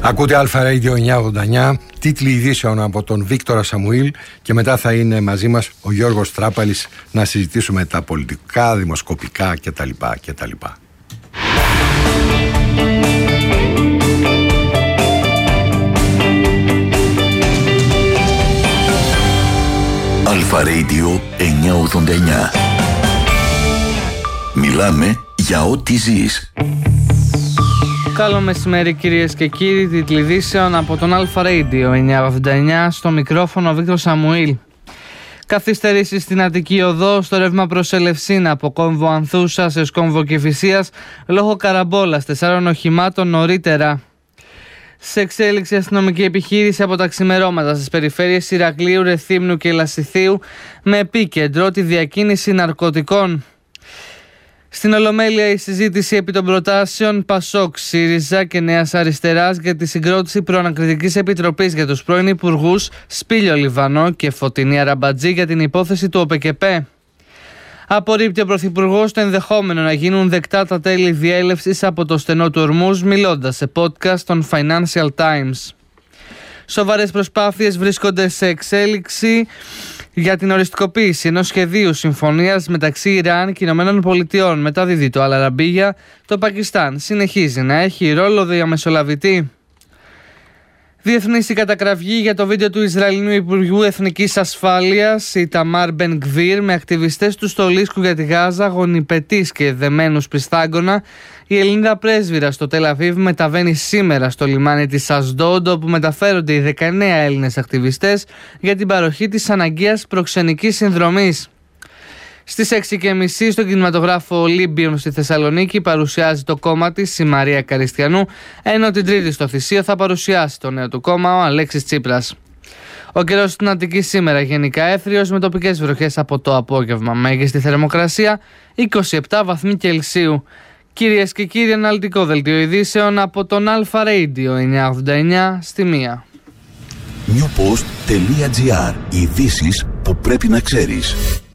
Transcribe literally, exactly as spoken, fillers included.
Ακούτε Αλφα Radio εννιακόσια ογδόντα εννιά, τίτλοι ειδήσεων από τον Βίκτορα Σαμουήλ και μετά θα είναι μαζί μας ο Γιώργος Τράπαλης να συζητήσουμε τα πολιτικά, δημοσκοπικά κτλ. κτλ. Αλφα Radio εννιακόσια ογδόντα εννιά. Μιλάμε για ό,τι ζεις. Καλό μεσημέρι κυρίες και κύριοι, τίτλοι ειδήσεων από τον Αλφα Radio εννιακόσια ογδόντα εννιά, στο μικρόφωνο ο Βίκτορ Σαμουήλ. Καθυστερήσεις στην Αττική Οδό, στο ρεύμα προς Ελευσίνα από κόμβο Ανθούσα σε κόμβο Κηφισίας λόγω καραμπόλας τεσσάρων οχημάτων νωρίτερα. Σε εξέλιξη αστυνομική επιχείρηση από τα ξημερώματα στις περιφέρειες Ηρακλείου, Ρεθύμνου και Λασιθίου με επίκεντρο τη διακίνηση ναρκωτικών. Στην Ολομέλεια η συζήτηση επί των προτάσεων Πασόκ, ΣΥΡΙΖΑ και Νέας Αριστεράς για τη συγκρότηση προανακριτικής επιτροπής για τους πρώην υπουργούς Σπύλιο Λιβανό και Φωτεινή Αραμπατζή για την υπόθεση του ΟΠΕΚΕΠΕ. Απορρίπτει ο Πρωθυπουργός το ενδεχόμενο να γίνουν δεκτά τα τέλη διέλευσης από το στενό του Ορμούζ, μιλώντας σε podcast των Financial Times. Σοβαρές προσπάθειες βρίσκονται σε εξέλιξη για την οριστικοποίηση ενός σχεδίου συμφωνίας μεταξύ Ιράν και Ηνωμένων Πολιτειών. Μεταδίδει το Αλ Αραμπίγια, το Πακιστάν συνεχίζει να έχει ρόλο διαμεσολαβητή. Διεθνής η κατακραυγή για το βίντεο του Ισραηλινού Υπουργού Εθνικής Ασφάλειας Ιταμάρ Μπεν Γκβίρ με ακτιβιστές του στολίσκου για τη Γάζα, γονιπετής και δεμένους πιστάγκωνα. Η Ελληνίδα πρέσβυρα στο Τελ Αβίβ μεταβαίνει σήμερα στο λιμάνι της Ασντόντ, όπου μεταφέρονται οι δεκαεννέα Έλληνες ακτιβιστές για την παροχή της αναγκαίας προξενικής συνδρομής. Στις έξι και μισή στον κινηματογράφο Ολύμπιον στη Θεσσαλονίκη παρουσιάζει το κόμμα της η Μαρία Καριστιανού, ενώ την Τρίτη στο Θησίο θα παρουσιάσει το νέο του κόμμα ο Αλέξης Τσίπρας. Ο καιρός στην Αττική σήμερα γενικά έθριος με τοπικές βροχές από το απόγευμα. Μέγιστη θερμοκρασία είκοσι επτά βαθμοί Κελσίου. Κυρίες και κύριοι, αναλυτικό δελτίο ειδήσεων από τον Αλφα Radio εννιακόσια ογδόντα εννιά στη μία. newpost.gr. Ειδήσεις που πρέπει να ξέρεις.